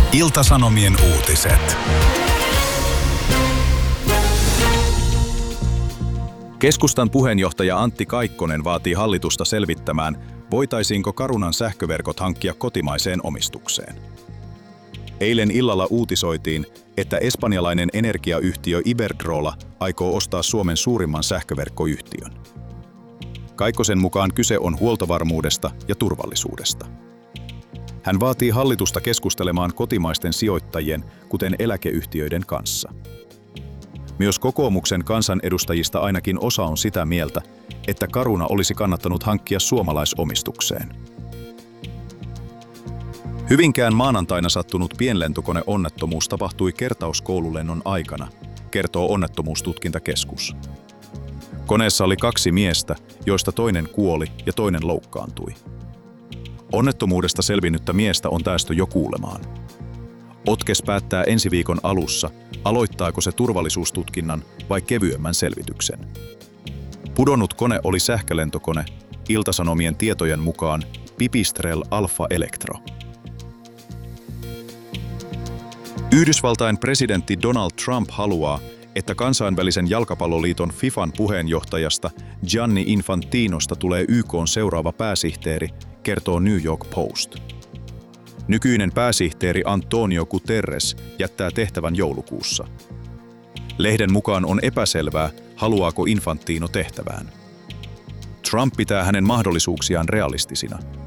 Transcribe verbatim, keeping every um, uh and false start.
Ilta-Sanomien uutiset. Keskustan puheenjohtaja Antti Kaikkonen vaatii hallitusta selvittämään, voitaisiinko Carunan sähköverkot hankkia kotimaiseen omistukseen. Eilen illalla uutisoitiin, että espanjalainen energiayhtiö Iberdrola aikoo ostaa Suomen suurimman sähköverkkoyhtiön. Kaikkosen mukaan kyse on huoltovarmuudesta ja turvallisuudesta. Hän vaatii hallitusta keskustelemaan kotimaisten sijoittajien, kuten eläkeyhtiöiden kanssa. Myös kokoomuksen kansanedustajista ainakin osa on sitä mieltä, että Caruna olisi kannattanut hankkia suomalaisomistukseen. Hyvinkään maanantaina sattunut pienlentokoneonnettomuus tapahtui kertauskoululennon aikana, kertoo Onnettomuustutkintakeskus. Koneessa oli kaksi miestä, joista toinen kuoli ja toinen loukkaantui. Onnettomuudesta selvinnyttä miestä on päästy jo kuulemaan. Otkes päättää ensi viikon alussa, aloittaako se turvallisuustutkinnan vai kevyemmän selvityksen. Pudonnut kone oli sähkölentokone, Ilta-Sanomien tietojen mukaan Pipistrel Alpha Electro. Yhdysvaltain presidentti Donald Trump haluaa, että kansainvälisen jalkapalloliiton FIFAn puheenjohtajasta Gianni Infantinosta tulee Y K:n seuraava pääsihteeri, kertoo New York Post. Nykyinen pääsihteeri Antonio Guterres jättää tehtävän joulukuussa. Lehden mukaan on epäselvää, haluaako Infantino tehtävään. Trump pitää hänen mahdollisuuksiaan realistisina.